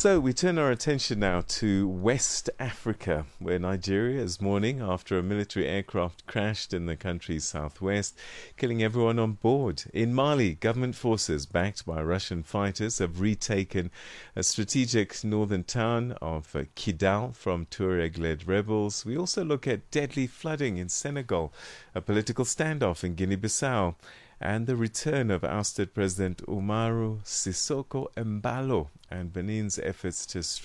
So we turn our attention now to West Africa, where Nigeria is mourning after a military aircraft crashed in the country's southwest, killing everyone on board. In Mali, government forces backed by Russian fighters have retaken a strategic northern town of Kidal from Tuareg-led rebels. We also look at deadly flooding in Senegal, a political standoff in Guinea-Bissau, and the return of ousted President Umaru Sissoco Embalo and Benin's efforts to strengthen